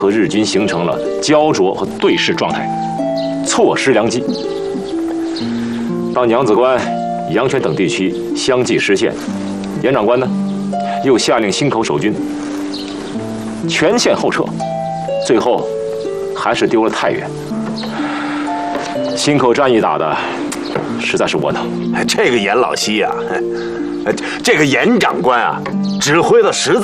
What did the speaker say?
和日军形成了焦灼和对视状态，错失良机。当娘子关、阳泉等地区相继失陷，严长官呢，又下令忻口守军全线后撤，最后还是丢了太原。忻口战役打的实在是窝囊。 这个严老西呀，这个严长官啊，指挥的实在。